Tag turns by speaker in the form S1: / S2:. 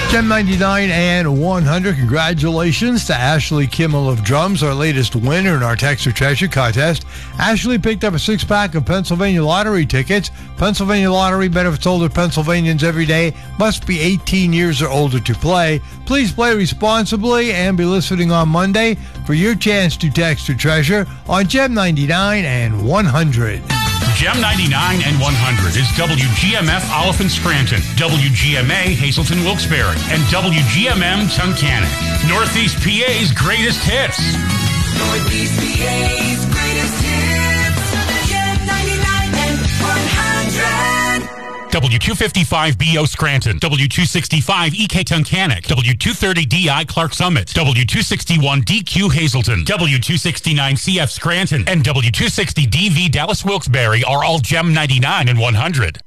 S1: Gem 99 and 100. Congratulations to Ashley Kimmel of Drums, our latest winner in our Text or Treasure contest. Ashley picked up a six-pack of Pennsylvania Lottery tickets. Pennsylvania Lottery benefits older Pennsylvanians every day. Must be 18 years or older to play. Please play responsibly and be listening on Monday for your chance to Text or Treasure on Gem 99 and 100.
S2: Gem 99 and 100 is WGMF Oliphant Scranton, WGMA Hazleton Wilkes-Barre, and WGMM Tunkhannock. Northeast PA's greatest hits.
S3: Northeast PA's greatest hits. Gem 99 and 100.
S2: W255BO Scranton, W265 EK Tunkhannock, W230DI Clark Summit, W261DQ Hazleton, W269CF Scranton, and W260DV Dallas Wilkes-Barre are all Gem 99 and 100.